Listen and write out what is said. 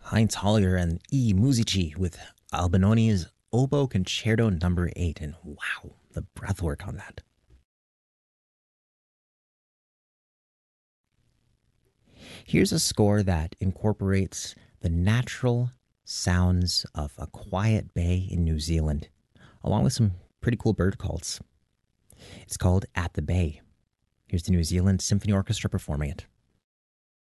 Heinz Hollier and E. Musici with Albinoni's Oboe Concerto Number 8. And wow, the breathwork on that. Here's a score that incorporates the natural sounds of a quiet bay in New Zealand, along with some pretty cool bird calls. It's called At the Bay. Here's the New Zealand Symphony Orchestra performing it.